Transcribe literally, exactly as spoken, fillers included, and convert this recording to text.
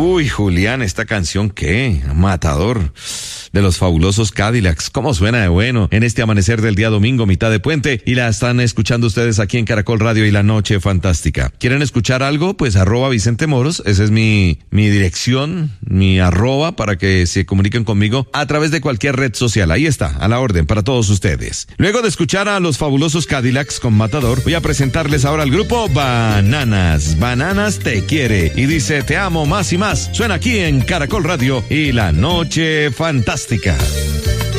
Uy, Julián, esta canción, ¿qué? Matador. De los fabulosos Cadillacs. ¿Cómo suena de bueno en este amanecer del día domingo, mitad de puente? Y la están escuchando ustedes aquí en Caracol Radio y La Noche Fantástica. ¿Quieren escuchar algo? Pues arroba Vicente Moros. Esa es mi, mi dirección, mi arroba para que se comuniquen conmigo a través de cualquier red social. Ahí está, a la orden para todos ustedes. Luego de escuchar a los fabulosos Cadillacs con Matador, voy a presentarles ahora al grupo Bananas. Bananas te quiere y dice te amo más y más. Suena aquí en Caracol Radio y La Noche Fantástica.